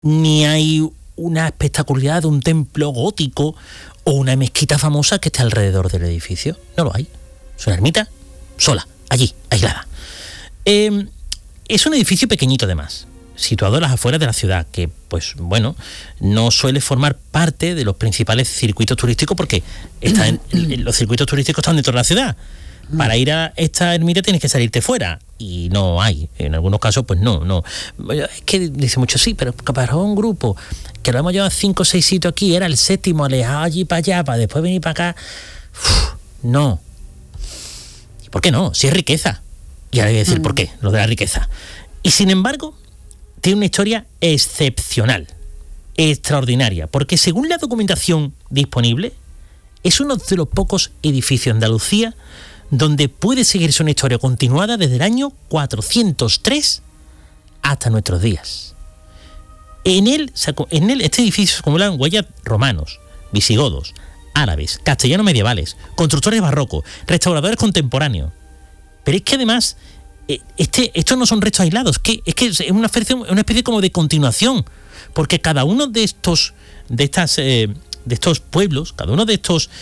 ni hay una espectacularidad de un templo gótico o una mezquita famosa que esté alrededor del edificio. No lo hay. Es una ermita sola, allí, aislada. Es un edificio pequeñito además, situado a las afueras de la ciudad, que pues bueno, no suele formar parte de los principales circuitos turísticos porque los circuitos turísticos están dentro de la ciudad. Para ir a esta ermita tienes que salirte fuera y no hay, en algunos casos pues no. Es que dice mucho, sí, pero para un grupo que lo hemos llevado 5 o 6 sitios aquí, era el 7º, alejado allí para allá, para después venir para acá. No. ¿Y por qué no? Si es riqueza. Y ahora voy a decir por qué, lo de la riqueza. Y sin embargo, tiene una historia excepcional, extraordinaria, porque según la documentación disponible, es uno de los pocos edificios de Andalucía donde puede seguirse una historia continuada desde el año 403 hasta nuestros días. En él este edificio se acumulan huellas romanos, visigodos, árabes, castellanos medievales, constructores barrocos, restauradores contemporáneos. Pero es que además, estos no son restos aislados, es que es una especie como de continuación, porque cada uno de estos pueblos, cada uno de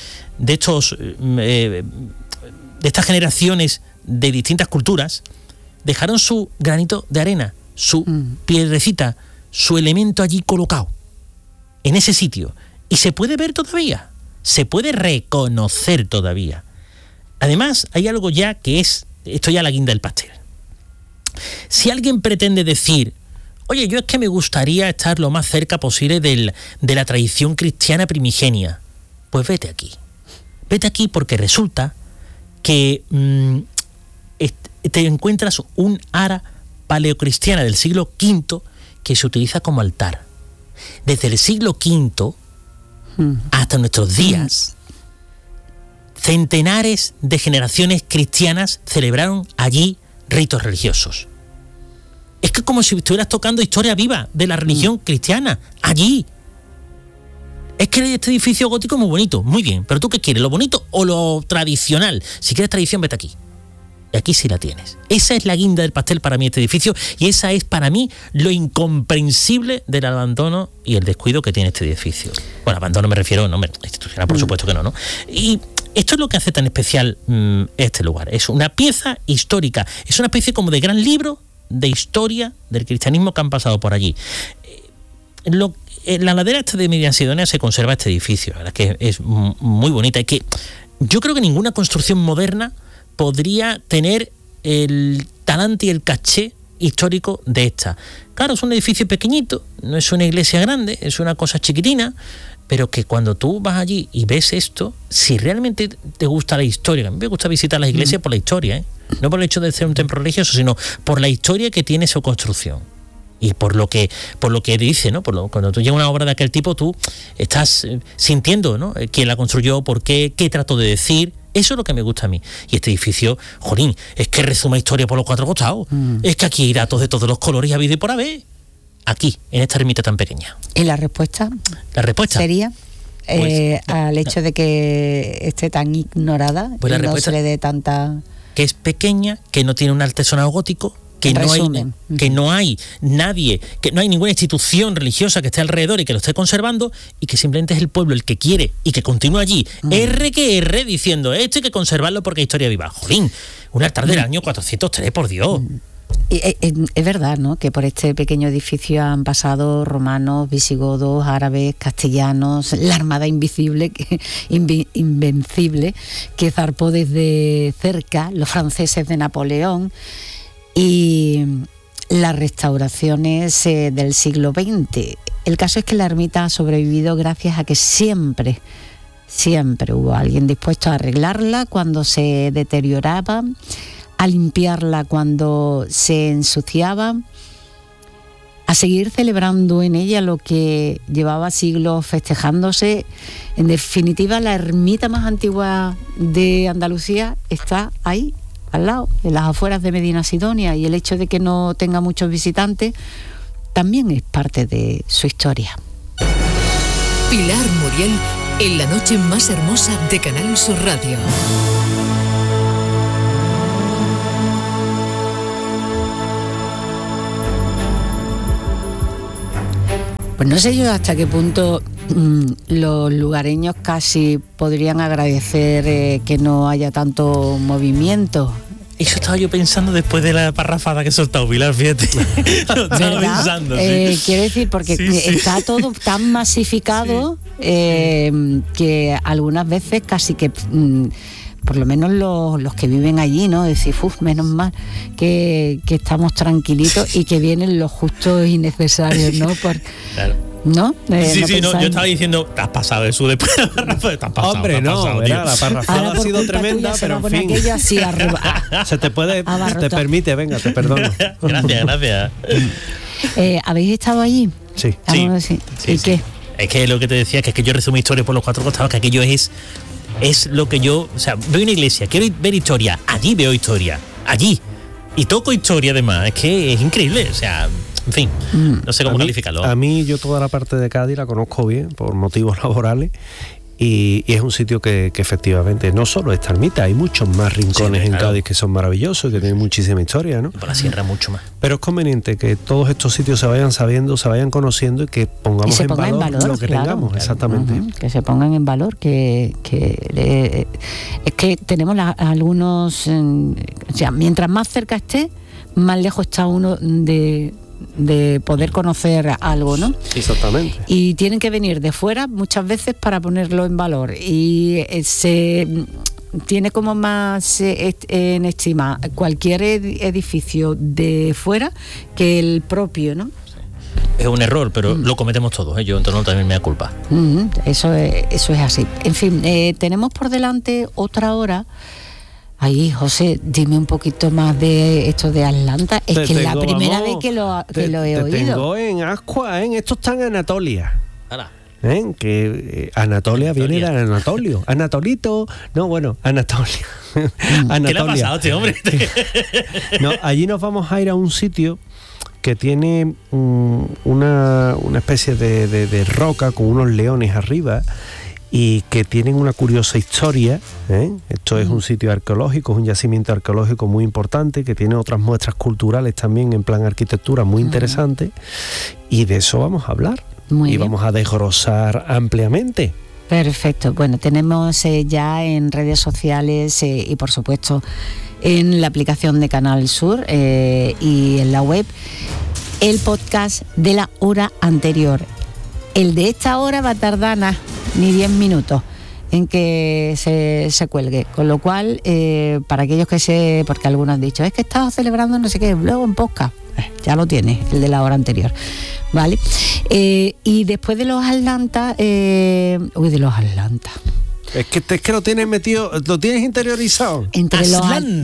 estas generaciones de distintas culturas, dejaron su granito de arena, su piedrecita, su elemento allí colocado, en ese sitio. Y se puede ver todavía, se puede reconocer todavía. Además, hay algo ya que es, esto ya la guinda del pastel. Si alguien pretende decir, oye, yo es que me gustaría estar lo más cerca posible de la tradición cristiana primigenia, pues vete aquí. Vete aquí porque resulta que te encuentras un ara paleocristiana del siglo V que se utiliza como altar. Desde el siglo V hasta nuestros días, centenares de generaciones cristianas celebraron allí ritos religiosos. Es que como si estuvieras tocando historia viva de la religión cristiana, allí. Es que este edificio gótico es muy bonito, muy bien, pero ¿tú qué quieres? ¿Lo bonito o lo tradicional? Si quieres tradición, vete aquí. Y aquí sí la tienes. Esa es la guinda del pastel para mí, este edificio, y esa es para mí lo incomprensible del abandono y el descuido que tiene este edificio. Bueno, abandono me refiero, no, institucional por supuesto que no. Y esto es lo que hace tan especial este lugar. Es una pieza histórica, es una especie como de gran libro de historia del cristianismo que han pasado por allí. En la ladera esta de Medinasidonia se conserva este edificio, la verdad que es muy bonita, y que yo creo que ninguna construcción moderna podría tener el talante y el caché histórico de esta. Claro, es un edificio pequeñito, no es una iglesia grande, es una cosa chiquitina, pero que cuando tú vas allí y ves esto, si realmente te gusta la historia, a mí me gusta visitar las iglesias por la historia, no por el hecho de ser un templo religioso, sino por la historia que tiene su construcción. Y por lo que dice, ¿no? Cuando tú llegas a una obra de aquel tipo, tú estás sintiendo, ¿no? Quién la construyó, por qué trató de decir. Eso es lo que me gusta a mí. Y este edificio, jolín, es que resuma historia por los 4 costados. Es que aquí hay datos de todos los colores habido y por haber. Aquí, en esta ermita tan pequeña. ¿Y la respuesta? La respuesta sería al hecho de que esté tan ignorada, pues y no se le dé tanta... Que es pequeña, que no tiene un artesonado gótico, que no hay nadie, que no hay ninguna institución religiosa que esté alrededor y que lo esté conservando, y que simplemente es el pueblo el que quiere y que continúa allí, R diciendo esto hay que conservarlo porque hay historia viva. Jolín, un altar del año 403, por Dios. Es verdad, ¿no?, que por este pequeño edificio han pasado romanos, visigodos, árabes, castellanos, la armada invencible que zarpó desde cerca, los franceses de Napoleón, y las restauraciones del siglo XX. El caso es que la ermita ha sobrevivido gracias a que siempre hubo alguien dispuesto a arreglarla cuando se deterioraba, a limpiarla cuando se ensuciaba, a seguir celebrando en ella lo que llevaba siglos festejándose. En definitiva, la ermita más antigua de Andalucía está ahí, al lado, en las afueras de Medinasidonia, y el hecho de que no tenga muchos visitantes también es parte de su historia. Pilar Muriel en la noche más hermosa de Canal Sur Radio. Pues no sé yo hasta qué punto los lugareños casi podrían agradecer que no haya tanto movimiento. Eso estaba yo pensando después de la parrafada que he soltado, Pilar, fíjate. Lo estaba pensando, sí. Quiero decir, porque está todo tan masificado que algunas veces casi que... por lo menos los que viven allí, ¿no? Decir, menos mal que estamos tranquilitos y que vienen los justos y necesarios, ¿no? Claro. ¿No? Yo estaba diciendo, te has pasado eso después de la parrafada, te has pasado. Hombre, no, pasado, la parrafada ha sido tremenda, pero en fin. Se te permite, venga, te perdono. Gracias. ¿Habéis estado allí? Sí. ¿Y qué? Es que lo que te decía, que es que yo resumo historias por los cuatro costados, que aquello es lo que yo, o sea, veo una iglesia, quiero ver historia, allí veo historia, allí. Y toco historia además, es que es increíble, o sea, en fin, no sé cómo calificarlo. A mí yo toda la parte de Cádiz la conozco bien, por motivos laborales, y es un sitio que efectivamente no solo esta ermita, hay muchos más rincones en Cádiz que son maravillosos y que tienen muchísima historia, ¿no? Y por la sierra mucho más. Pero es conveniente que todos estos sitios se vayan sabiendo, se vayan conociendo y que pongamos en valor lo que tengamos, exactamente. Que se pongan en valor, es que tenemos algunos, o sea, mientras más cerca esté, más lejos está uno de poder conocer algo, ¿no? Exactamente. Y tienen que venir de fuera muchas veces para ponerlo en valor, y se tiene como más en estima cualquier edificio de fuera que el propio, ¿no? Es un error, pero lo cometemos todos, yo en torno también me da culpa. Eso es así. En fin, tenemos por delante otra hora. Ay, José, dime un poquito más de esto de Atlanta. Es que es la primera vez que lo he oído. Tengo en Ascua, esto está en Anatolia. Ahora. Que Anatolia viene de Anatolio. Anatolito. No, bueno, Anatolia. Anatolia. ¿Qué le ha pasado a este hombre? No, allí nos vamos a ir a un sitio que tiene una especie de roca con unos leones arriba, y que tienen una curiosa historia. Esto es un sitio arqueológico, es un yacimiento arqueológico muy importante, que tiene otras muestras culturales también en plan arquitectura muy interesantes, y de eso vamos a hablar. Muy bien. Vamos a desglosar ampliamente. Perfecto. Bueno, tenemos ya en redes sociales y por supuesto en la aplicación de Canal Sur y en la web el podcast de la hora anterior. El de esta hora va a tardar ni 10 minutos en que se cuelgue, con lo cual para aquellos porque algunos han dicho, es que he estado celebrando no sé qué, luego en podcast, ya lo tienes, el de la hora anterior, ¿vale? Y después de los Atlantas, Es que lo tienes metido, lo tienes interiorizado. Entre los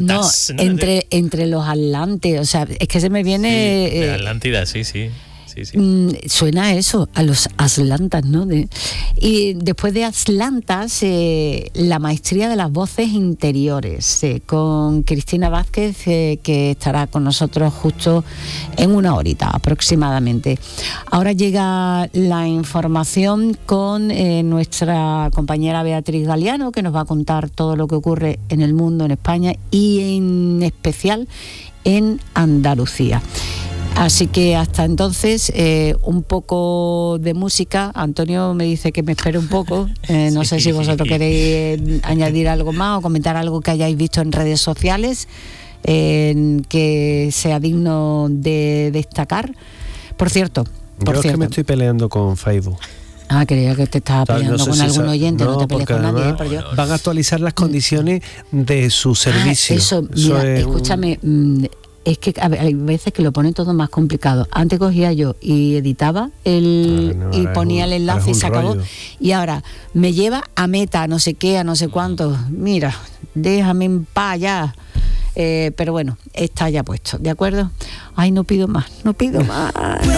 Atlantes, o sea, es que se me viene... de Atlántida, sí. Suena a eso, a los Atlantas, ¿no? Y después de Atlantas, la maestría de las voces interiores, con Cristina Vázquez, que estará con nosotros justo en una horita aproximadamente. Ahora llega la información con nuestra compañera Beatriz Galeano, que nos va a contar todo lo que ocurre en el mundo, en España y en especial en Andalucía. Así que hasta entonces, un poco de música. Antonio me dice que me espere un poco. No sé si vosotros queréis añadir algo más o comentar algo que hayáis visto en redes sociales que sea digno de destacar. Por cierto. Yo es que me estoy peleando con Facebook. Creía que te estaba peleando con algún oyente, no te pelees con nadie. Pero yo... Van a actualizar las condiciones de su servicio. Escúchame... Es que hay veces que lo ponen todo más complicado. Antes cogía yo y editaba y ponía el enlace y se acabó. Y ahora me lleva a Meta, a no sé qué, a no sé cuánto. Mira, déjame en paz ya. Pero bueno, está ya puesto, ¿de acuerdo? Ay, no pido más.